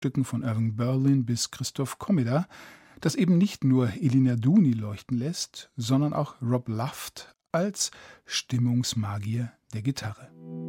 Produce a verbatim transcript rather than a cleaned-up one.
Stücken von Irving Berlin bis Christoph Komeda, das eben nicht nur Elina Duni leuchten lässt, sondern auch Rob Luft als Stimmungsmagier der Gitarre.